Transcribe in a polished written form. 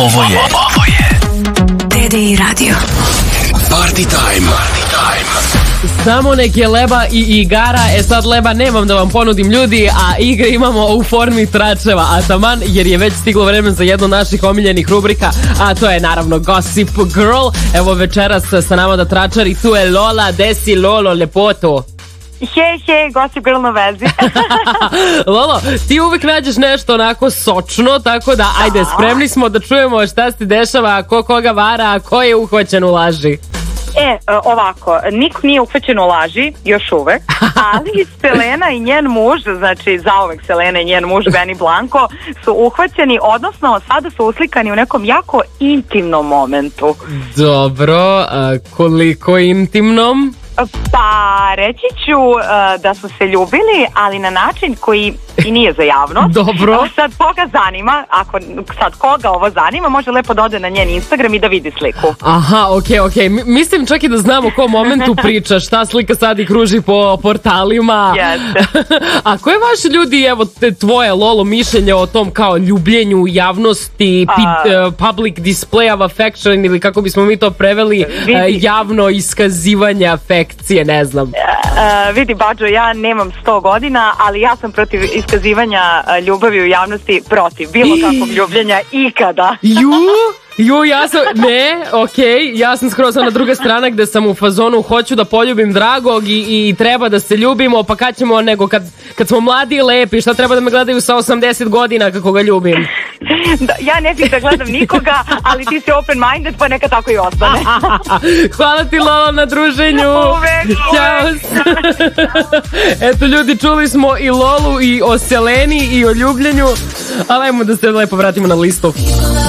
Ovo je TDI Radio. Party time. Samo nek je leba i igara. Sad leba nemam da vam ponudim, ljudi, a igre imamo u formi tračeva. A taman, jer je već stiglo vremen za jednu naših omiljenih rubrika, a to je naravno Gossip Girl. Evo večeras sa nama da tračari, tu je Lola. Desi Lolo, lepoto. Hej, Gossip Girl na vezi. Lolo, ti uvijek nađeš nešto onako sočno, tako da, ajde, spremni smo da čujemo šta se dešava, ko koga vara, a ko je uhvaćen u laži. Ovako, niko nije uhvaćen u laži, još uvek, ali Selena i njen muž, znači zauvek Selena i njen muž Benny Blanco su uhvaćeni, odnosno sada su uslikani u nekom jako intimnom momentu. Dobro, a koliko intimnom? Pa, reći ću da su se ljubili, ali na način koji i nije za javnost. Dobro. Sad koga zanima, ako sad koga ovo zanima, može lepo da ode na njen Instagram i da vidi sliku. Aha, okej. Mislim čak i da znam o kom momentu pričaš, ta slika sad i kruži po portalima. Jeste. A koje vaše, ljudi, evo tvoje, Lolo, mišljenje o tom kao ljubljenju u javnosti, public display of affection, ili kako bismo mi to preveli, javno iskazivanje afekcije, ne znam. Vidi, Bađo, ja nemam 100 godina, ali ja sam protiv iskazivanja ljubavi u javnosti, protiv bilo kakvog ljubljenja ikada. Ja sam, ja sam skroz na druga strana gde sam u fazonu hoću da poljubim dragog i treba da se ljubimo, pa kad ćemo nego kad smo mladi i lepi, šta treba da me gledaju sa 80 godina kako ga ljubim? Ja ne bih da gledam nikoga, ali ti si open minded, pa neka tako i ostane. Hvala ti, Lolo, na druženju. Uvek. Ćao. Eto, ljudi, čuli smo i Lolu i o Seleni i o ljubljenju, ali ajmo da se lepo vratimo na listu.